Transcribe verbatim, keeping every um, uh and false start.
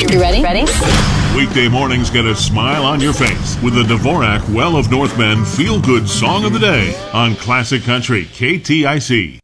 You ready? Ready? Weekday mornings get a smile on your face with the Dvorak Well of North Bend Feel Good Song of the Day on Classic Country K T I C.